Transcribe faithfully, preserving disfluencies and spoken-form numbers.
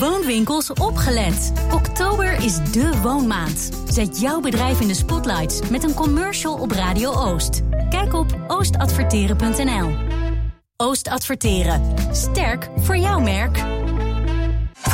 Woonwinkels opgelet. Oktober is de woonmaand. Zet jouw bedrijf in de spotlights met een commercial op Radio Oost. Kijk op oost adverteren punt n l. Oost Adverteren. Sterk voor jouw merk.